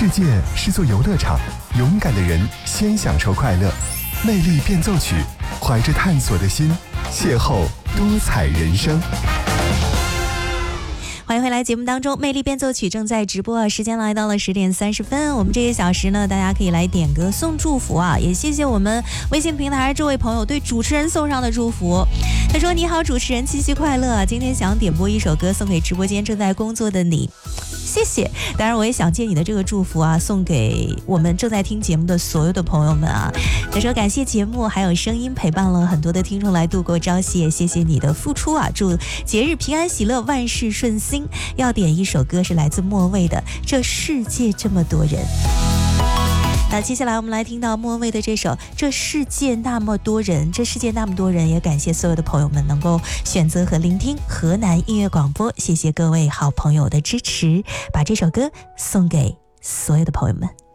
世界是座游乐场，勇敢的人先享受快乐。魅力变奏曲，怀着探索的心，邂逅多彩人生。 欢迎回来，节目当中魅力变奏曲正在直播，时间来到了10点30分。我们这个小时呢，大家可以来点歌送祝福啊，也谢谢我们微信平台这位朋友对主持人送上的祝福。他说：你好，主持人，七夕快乐，今天想点播一首歌送给直播间正在工作的你，谢谢。当然我也想借你的这个祝福啊，送给我们正在听节目的所有的朋友们啊。他说感谢节目还有声音陪伴了很多的听众来度过朝夕，也谢谢你的付出啊，祝节日平安喜乐，万事顺心。要点一首歌是来自莫蔚的《这世界这么多人》。那接下来我们来听到莫蔚的这首《这世界那么多人》，这世界那么多人，也感谢所有的朋友们能够选择和聆听河南音乐广播，谢谢各位好朋友的支持，把这首歌送给所有的朋友们。